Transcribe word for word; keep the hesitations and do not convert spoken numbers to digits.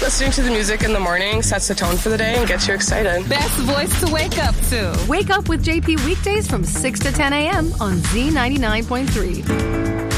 Listening to the music in the morning sets the tone for the day and gets you excited. Best voice to wake up to. Wake up with J P weekdays from six to ten a.m. on Z ninety-nine point three.